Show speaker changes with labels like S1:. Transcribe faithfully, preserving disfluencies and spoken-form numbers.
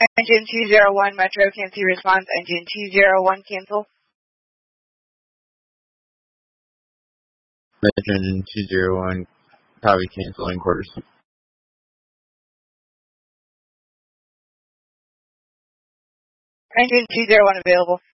S1: Engine two zero one, Metro, can't see response. Engine two zero one, cancel.
S2: Engine two zero one, copy, canceling quarters.
S1: Engine two zero one available.